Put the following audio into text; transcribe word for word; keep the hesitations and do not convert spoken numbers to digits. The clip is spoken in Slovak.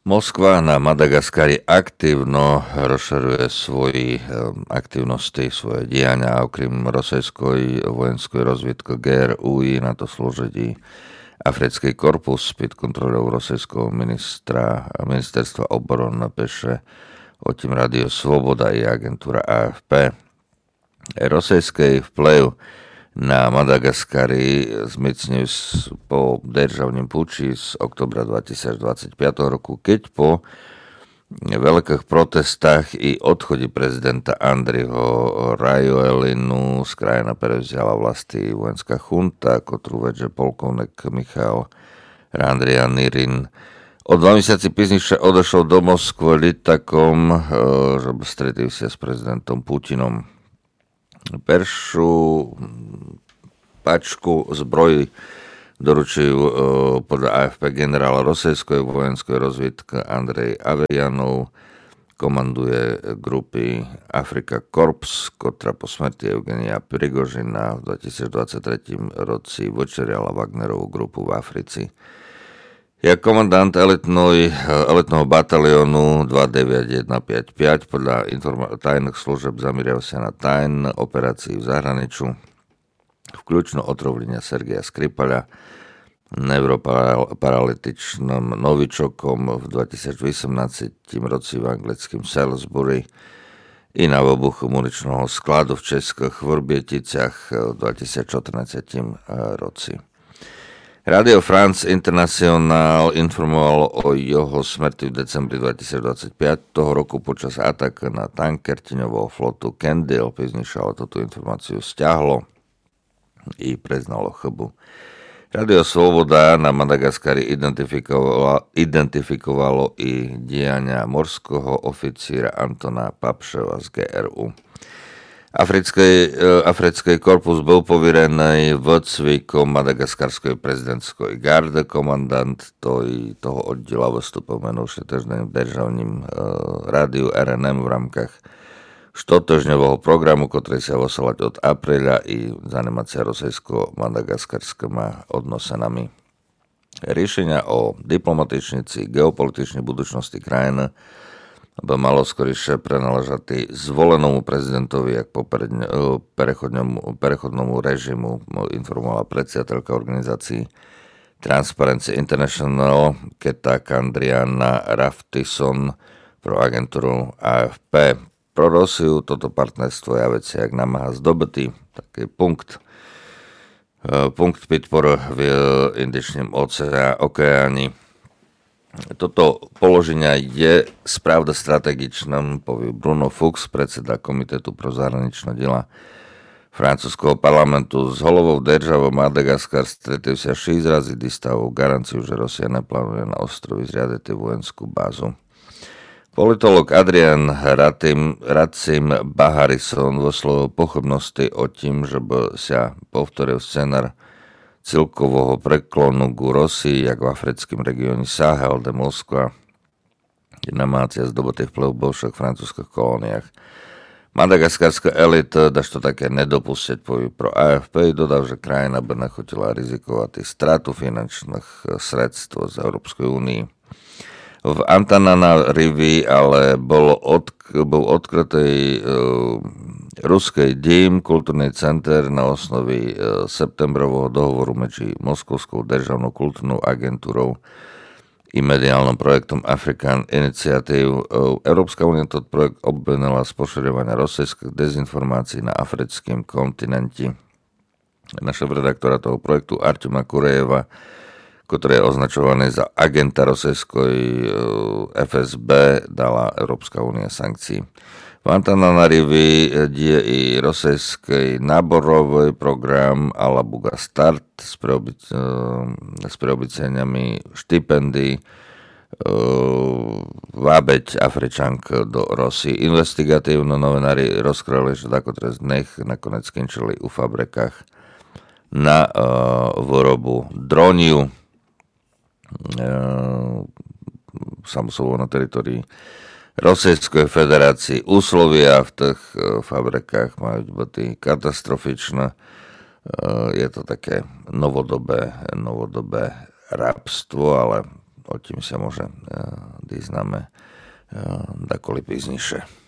Moskva na Madagaskari aktívno rozširuje svoje aktivnosti, svoje diania, okrem rosejskoj vojenskoj rozviedky gé er ú í, na to slúži Africký korpus pod kontrolou rosejského ministra, ministerstva obrany píše o tým Radio Svoboda i agentúra á ef pé. Rosejský vplyv na Madagaskari zmocnil po državním púči z oktobra dvetisícdvadsaťpäť roku, keď po veľkých protestách i odchode prezidenta Andryho Rajoelinu z krajina prevzala vlasti vojenská chunta, ktorú vedže polkovník Michal Randrianirin. O dva mesiaci písnejšie odošol do Moskvy litakom, že by stretil sa s prezidentom Putinom. Peršiu pačku zbroji doručujú podľa á ef pé generál rosejskej vojenskej rozviedky Andrej Avejanov, komanduje grupy Afrika Korps, ktorá po smrti Eugenia Prigožina v dvetisícdvadsaťtri roci vočeriala Wagnerovú grupu v Africi. Je komandant elitnej, elitného batalionu dva deväť jeden päť päť, podľa informa- tajných služeb zameriava sa na tajné operácie v zahraničiu, vključno otrovlenia Sergeja Skripala, neuroparalytičným novičokom v dvetisícosemnásť roci v anglickém Salisbury i na výbuchu muničného skladu v Českých Vrběticách v dvetisícštrnásť roci. Radio France International informovalo o jeho smrti v decembri dvetisícdvadsaťpäť toho roku počas ataku na tanker tieňového flotu Kendal. Píznejšie ale túto informáciu stiahlo i priznalo chybu. Radio Svoboda na Madagaskari identifikovalo, identifikovalo i diania morského oficíra Antona Papševa z gé er ú. Africký, Africký korpus bol poverený výcvikom Madagaskarskej prezidentskej gardy. Komandant toho oddiela vystupil menovšie týždňovým državním rádiu er en em v rámkach štotožňového programu, ktorý sa vysielať od apríla i zanimácia rosejsko-madagaskarskými odnosenami. Riešenia o diplomatičnici geopolitičnej budúcnosti krajiny by malo skorišie prenáležať zvolenému prezidentovi, jak po prechodnému režimu informovala predsiateľka organizácií Transparency International Keta Kandriana Raftison pro agentúru á ef pé. Pro Rosiu toto partnerstvo je veci, jak namáha zdobitý taký punkt. Punkt podporu v Indičnom oceáni. Toto položenie je spravda strategičným, povie Bruno Fuchs, predseda Komitetu pro zahraničné diela francúzského parlamentu. S hlavou državou Madagaskar stretil sa šesť razy distavou garanciu, že Rusia neplánuje na ostrovi zriadiť vojenskú bázu. Politolog Adrian Racim, Racim Baharison vyslovil pochybnosti o tým, že by sa povtoril scenár celkového preklonu k Rusii, jak v africkém regióne Sahel, de Moskva je namácia zdobitý vplyv v bivších francúzských kolóniách. Madagaskarská elita daž to také nedopustiť, povie pro á ef pé, dodal, že krajina by nechutila rizikovať stratu finančných sredstv z Európskej únie. V Antananarivi ale bol, od, bol odkrytý uh, ruský dím, kultúrny center na osnovi uh, septembrového dohovoru medzi Moskovskou državnou kultúrnou agentúrou i mediálnym projektom African Initiative. Uh, Európska únia toto projekt obvinila z pošerovania rosijských dezinformácií na africkém kontinente. Naša redaktora toho projektu Artema Kurejeva, ktorý je označovaný za agenta rosejskoj ef es bé, dala Európska únia sankcií. V Antananarivi die i rosejský náborový program Alabuga Start s, preobic- s preobiceniami štipendií vábeť Afričank do Rosy. Investigatívno novinári rozkryli, že tako trest nech nakoniec skončili u fabrikách na uh, výrobu droniu. Samozrejme na teritorii Rosejskej federácii. Úslovia v tých fabrikách majú byť katastrofičné. Je to také novodobé, novodobé rabstvo, ale o tým sa môže kdy známe dakoli pizniše.